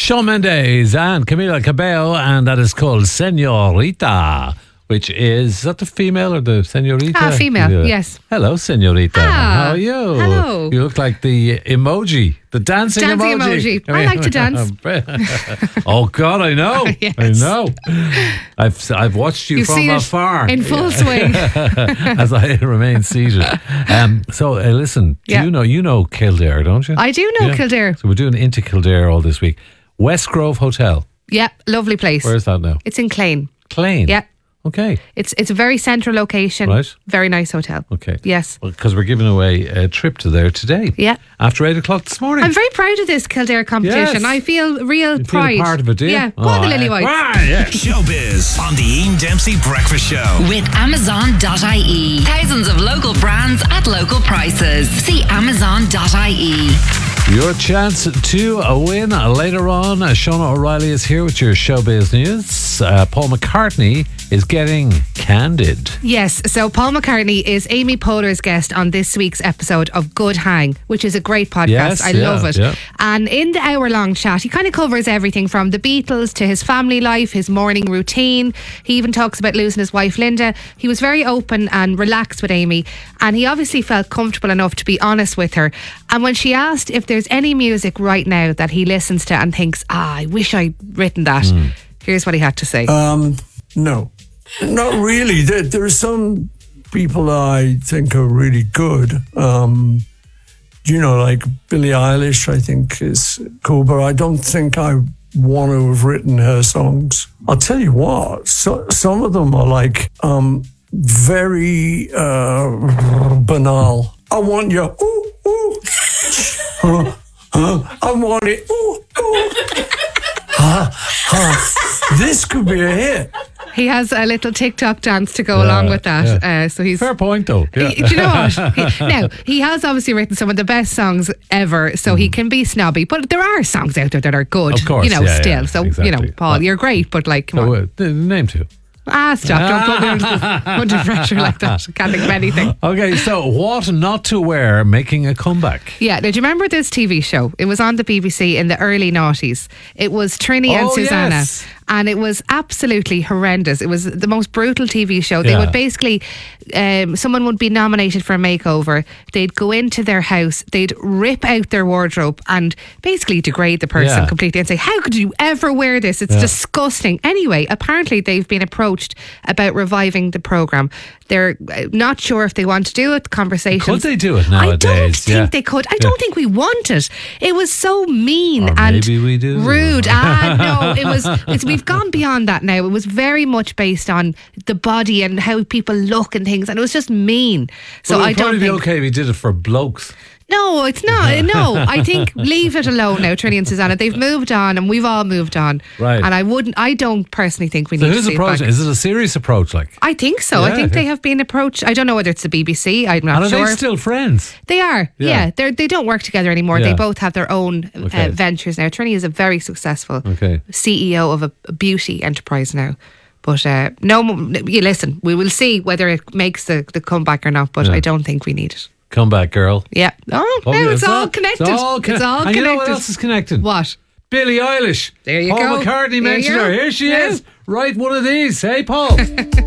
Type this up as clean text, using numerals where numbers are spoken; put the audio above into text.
Shawn Mendes and Camila Cabello, and that is called Señorita, which is that the female or the señorita? Female, yes. Hello, señorita. How are you? Hello. You look like the emoji, the dancing emoji. I like to dance. Oh God, I know. Yes. I know. I've watched you You've from seen it afar in full swing as I remain seated. So listen, you know Kildare, don't you? I do know Kildare. So we're doing Into Kildare all this week. West Grove Hotel. Yeah, lovely place. Where is that now? It's in Clane. Clane. Yeah. Okay. It's a very central location. Right. Very nice hotel. Okay. Yes. Because we're giving away a trip to there today. Yeah. After 8 o'clock this morning. I'm very proud of this Kildare competition. Yes. I feel real pride. Feel a part of it, do you? Yeah. Go on the Lily White. Yeah. Showbiz on the Ian Dempsey Breakfast Show. With Amazon.ie. Thousands of local brands at local prices. See Amazon.ie. Your chance to win later on. Shona O'Reilly is here with your showbiz news. Paul McCartney is getting candid. Yes, so Paul McCartney is Amy Poehler's guest on this week's episode of Good Hang, which is a great podcast. Yes, I love it. Yeah. And in the hour-long chat, he kind of covers everything from the Beatles to his family life, his morning routine. He even talks about losing his wife, Linda. He was very open and relaxed with Amy, and he obviously felt comfortable enough to be honest with her. And when she asked if there's any music right now that he listens to and thinks, I wish I'd written that, here's what he had to say. No, not really. There's some people I think are really good. Like Billie Eilish, I think is cool, but I don't think I want to have written her songs. I'll tell you what, some of them are like very banal. I want you, ooh, ooh. I want it, ooh, ooh. This could be a hit. He has a little TikTok dance to go along with that. Yeah. So he's fair point, though. Yeah. Do you know what? He has obviously written some of the best songs ever, so he can be snobby. But there are songs out there that are good, of course, still. So, exactly. Paul, you're great, but come on. Name two. Stop. Don't put me under pressure like that. Can't think of anything. Okay, so what not to wear making a comeback? Yeah, now do you remember this TV show? It was on the BBC in the early noughties. It was Trini and Susanna. Yes. And it was absolutely horrendous. It was the most brutal TV show. They would basically, someone would be nominated for a makeover. They'd go into their house, they'd rip out their wardrobe and basically degrade the person completely and say, how could you ever wear this? It's disgusting. Anyway, apparently they've been approached about reviving the programme. They're not sure if they want to do it. Conversations. Could they do it nowadays? I don't think they could. I don't think we want it. It was so mean or and maybe we do. Rude. No, we've gone beyond that now. It was very much based on the body and how people look and things, and it was just mean. So well, I don't think. It'd probably be okay if we did it for blokes. No, it's not. No, I think leave it alone now, Trini and Susanna. They've moved on and we've all moved on. Right. And I don't personally think we So need to who's see approaching? it back. Is it a serious approach? I think so. I think they have been approached. I don't know whether it's the BBC. I'm not sure. Are they still friends? They are. Yeah. They don't work together anymore. Yeah. They both have their own ventures now. Trini is a very successful CEO of a beauty enterprise now. But you listen, we will see whether it makes the comeback or not, but I don't think we need it. Come back, girl. Yeah. Oh, now it's all connected. It's all connected. And you know what else is connected? What? Billie Eilish. There you Paul go. McCartney mentioned her. Here she is. Write one of these. Hey, Paul.